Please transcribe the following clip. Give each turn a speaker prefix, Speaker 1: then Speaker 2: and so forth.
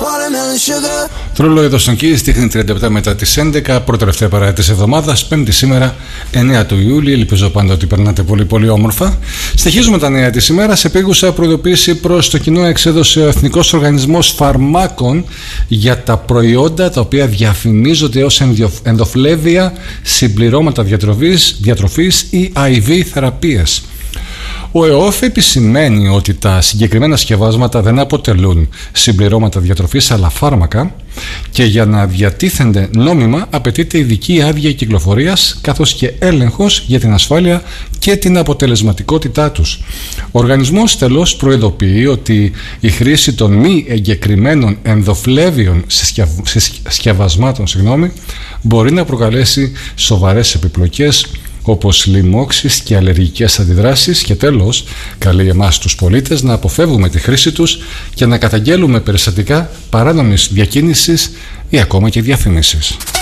Speaker 1: Τρόλο εδώ στον Κίη, στίχνει 37 μετά τις 11, πρώτη τελευταία παρά της εβδομάδας, Πέμπτη σήμερα, 9 του Ιούλη. Ελπίζω πάντα ότι περνάτε πολύ πολύ όμορφα. Συνεχίζουμε τα νέα της ημέρας. Σε επίγουσα προειδοποίηση προς το κοινό εξέδωσε ο Εθνικός Οργανισμός Φαρμάκων για τα προϊόντα τα οποία διαφημίζονται ως ενδοφλέβεια, συμπληρώματα διατροφής ή IV θεραπείες. Ο ΕΟΦ επισημαίνει ότι τα συγκεκριμένα σκευάσματα δεν αποτελούν συμπληρώματα διατροφής αλλά φάρμακα και για να διατίθενται νόμιμα απαιτείται ειδική άδεια κυκλοφορίας καθώς και έλεγχος για την ασφάλεια και την αποτελεσματικότητά τους. Ο οργανισμός τελώς προειδοποιεί ότι η χρήση των μη εγκεκριμένων ενδοφλέβιων σκευασμάτων μπορεί να προκαλέσει σοβαρές επιπλοκές όπως λοιμώξεις και αλλεργικές αντιδράσεις και τέλος καλεί εμάς τους πολίτες να αποφεύγουμε τη χρήση τους και να καταγγέλουμε περιστατικά παράνομης διακίνησης ή ακόμα και διαφήμισης.